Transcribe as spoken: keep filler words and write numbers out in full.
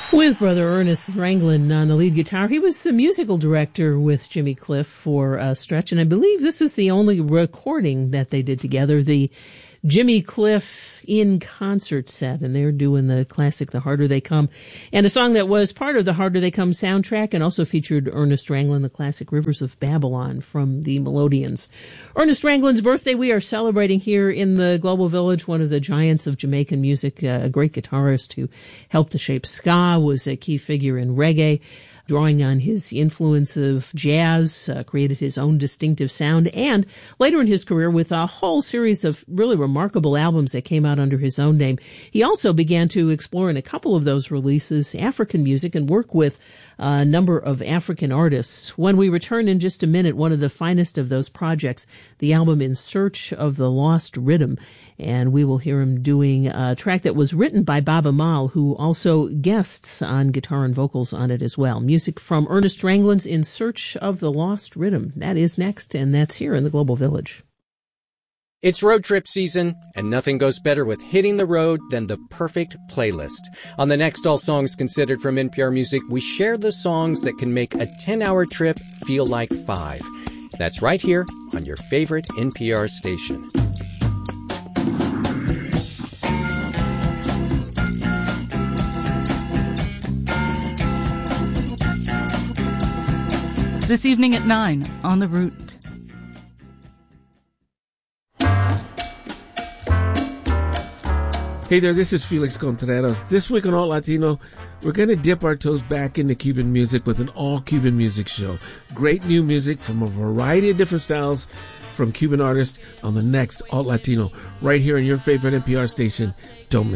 With brother Ernest Ranglin on the lead guitar. He was the musical director with Jimmy Cliff for a stretch, and I believe this is the only recording that they did together, the Jimmy Cliff in concert set, and they're doing the classic The Harder They Come, and a song that was part of the Harder They Come soundtrack and also featured Ernest Ranglin, the classic Rivers of Babylon from the Melodians. Ernest Ranglin's birthday we are celebrating here in the Global Village, one of the giants of Jamaican music, uh, a great guitarist who helped to shape ska, was a key figure in reggae, drawing on his influence of jazz, uh, created his own distinctive sound, and later in his career with a whole series of really remarkable albums that came out under his own name. He also began to explore in a couple of those releases African music and work with a number of African artists. When we return in just a minute, one of the finest of those projects, the album In Search of the Lost Rhythm, and we will hear him doing a track that was written by Baaba Maal, who also guests on guitar and vocals on it as well. Music from Ernest Ranglin's In Search of the Lost Rhythm. That is next, and that's here in the Global Village. It's road trip season, and nothing goes better with hitting the road than the perfect playlist. On the next All Songs Considered from N P R Music, we share the songs that can make a ten-hour trip feel like five. That's right here on your favorite N P R station. This evening at nine, On the Route. Hey there, this is Felix Contreras. This week on All Latino, we're going to dip our toes back into Cuban music with an all-Cuban music show. Great new music from a variety of different styles from Cuban artists on the next All Latino, right here on your favorite N P R station. Don't miss